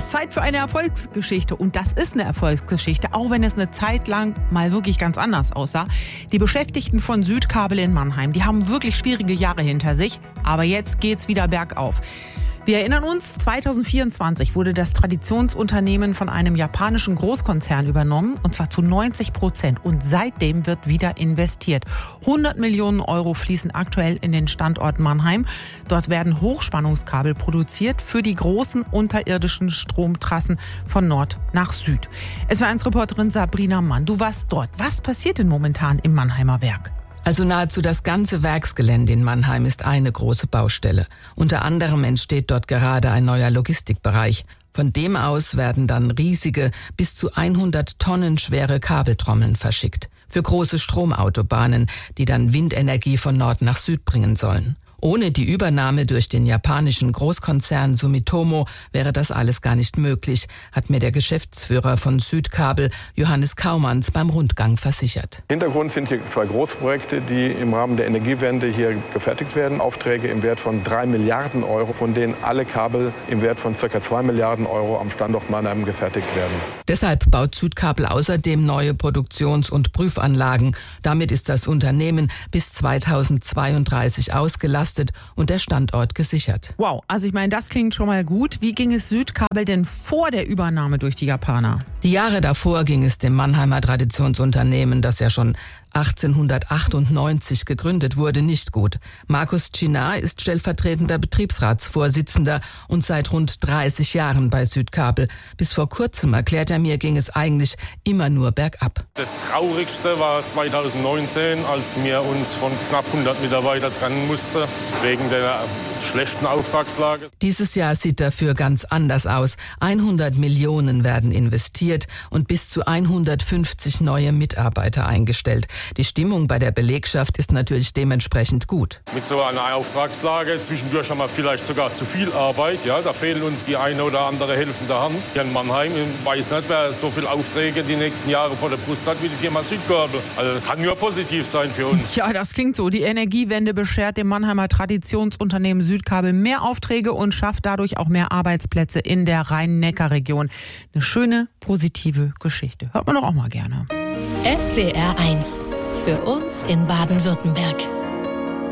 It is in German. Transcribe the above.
ist Zeit für eine Erfolgsgeschichte. Und das ist eine Erfolgsgeschichte, auch wenn es eine Zeit lang mal wirklich ganz anders aussah. Die Beschäftigten von Südkabel in Mannheim, die haben wirklich schwierige Jahre hinter sich. Aber jetzt geht's wieder bergauf. Wir erinnern uns, 2024 wurde das Traditionsunternehmen von einem japanischen Großkonzern übernommen, und zwar zu 90%. Und seitdem wird wieder investiert. 100 Millionen Euro fließen aktuell in den Standort Mannheim. Dort werden Hochspannungskabel produziert für die großen unterirdischen Stromtrassen von Nord nach Süd. SWR1-Reporterin Sabrina Mann, du warst dort. Was passiert denn momentan im Mannheimer Werk? Also nahezu das ganze Werksgelände in Mannheim ist eine große Baustelle. Unter anderem entsteht dort gerade ein neuer Logistikbereich. Von dem aus werden dann riesige, bis zu 100 Tonnen schwere Kabeltrommeln verschickt. Für große Stromautobahnen, die dann Windenergie von Nord nach Süd bringen sollen. Ohne die Übernahme durch den japanischen Großkonzern Sumitomo wäre das alles gar nicht möglich, hat mir der Geschäftsführer von Südkabel, Johannes Kaumanns, beim Rundgang versichert. Hintergrund sind hier 2 Großprojekte, die im Rahmen der Energiewende hier gefertigt werden. Aufträge im Wert von 3 Milliarden Euro, von denen alle Kabel im Wert von ca. 2 Milliarden Euro am Standort Mannheim gefertigt werden. Deshalb baut Südkabel außerdem neue Produktions- und Prüfanlagen. Damit ist das Unternehmen bis 2032 ausgelastet und der Standort gesichert. Wow, also ich meine, das klingt schon mal gut. Wie ging es Südkabel denn vor der Übernahme durch die Japaner? Die Jahre davor ging es dem Mannheimer Traditionsunternehmen, das ja schon 1898 gegründet wurde, nicht gut. Markus Czinar ist stellvertretender Betriebsratsvorsitzender und seit rund 30 Jahren bei Südkabel. Bis vor kurzem, erklärt er mir, ging es eigentlich immer nur bergab. Das Traurigste war 2019, als wir uns von knapp 100 Mitarbeitern trennen mussten, wegen der schlechten Auftragslage. Dieses Jahr sieht dafür ganz anders aus. 100 Millionen werden investiert und bis zu 150 neue Mitarbeiter eingestellt. Die Stimmung bei der Belegschaft ist natürlich dementsprechend gut. Mit so einer Auftragslage, zwischendurch haben wir vielleicht sogar zu viel Arbeit. Ja, da fehlen uns die eine oder andere helfende Hand. Hier in Mannheim, ich weiß nicht, wer so viele Aufträge die nächsten Jahre vor der Brust hat wie die Firma Südkabel. Also das kann nur positiv sein für uns. Ja, das klingt so. Die Energiewende beschert dem Mannheimer Traditionsunternehmen Südkabel mehr Aufträge und schafft dadurch auch mehr Arbeitsplätze in der Rhein-Neckar-Region. Eine schöne, positive Geschichte. Hört man doch auch mal gerne. SWR 1 für uns in Baden-Württemberg.